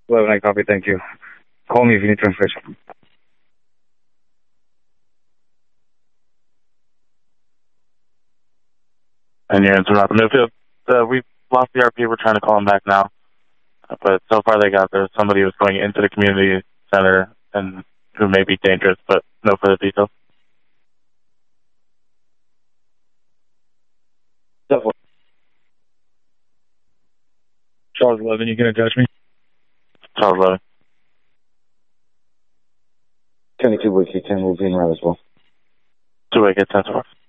11, I copy. Thank you. Call me if you need translation. And you're interrupting Newfield. We lost the RP. We're trying to call him back now. But so far they got there. Somebody was going into the community center and who may be dangerous, but no further details. Charles 11, you gonna touch me? Charles 11. 22 Wicked 10 will be in route as well. 2 Wicked 10 to